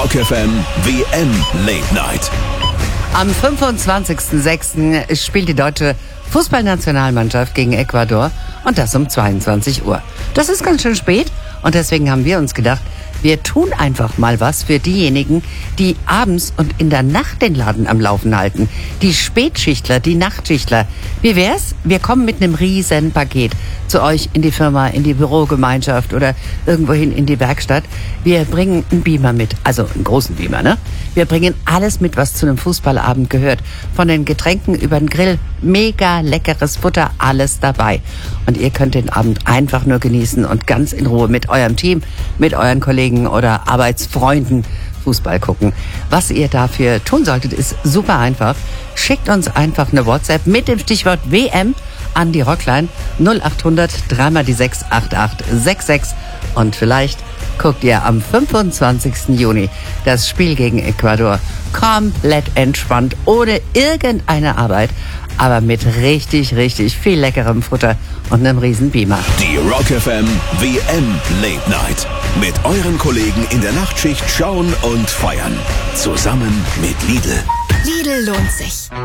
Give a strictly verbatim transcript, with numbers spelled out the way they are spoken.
Rock F M W M Late Night. Am fünfundzwanzigsten sechsten spielt die deutsche Fußballnationalmannschaft gegen Ecuador und das um zweiundzwanzig Uhr. Das ist ganz schön spät und deswegen haben wir uns gedacht, wir tun einfach mal was für diejenigen, die abends und in der Nacht den Laden am Laufen halten. Die Spätschichtler, die Nachtschichtler. Wie wär's? Wir kommen mit einem riesen Paket zu euch in die Firma, in die Bürogemeinschaft oder irgendwohin in die Werkstatt. Wir bringen einen Beamer mit, also einen großen Beamer, ne? Wir bringen alles mit, was zu einem Fußballabend gehört. Von den Getränken über den Grill, mega leckeres Futter, alles dabei. Und ihr könnt den Abend einfach nur genießen und ganz in Ruhe mit eurem Team, mit euren Kollegen oder Arbeitsfreunden Fußball gucken. Was ihr dafür tun solltet, ist super einfach. Schickt uns einfach eine WhatsApp mit dem Stichwort W M an die Rockline null acht hundert drei mal die sechs acht acht sechs sechs und vielleicht guckt ihr am fünfundzwanzigsten Juni das Spiel gegen Ecuador komplett entspannt, ohne irgendeine Arbeit, aber mit richtig, richtig viel leckerem Futter und einem riesen Beamer. Die Rock F M W M Late Night. Mit euren Kollegen in der Nachtschicht schauen und feiern. Zusammen mit Lidl. Lidl lohnt sich.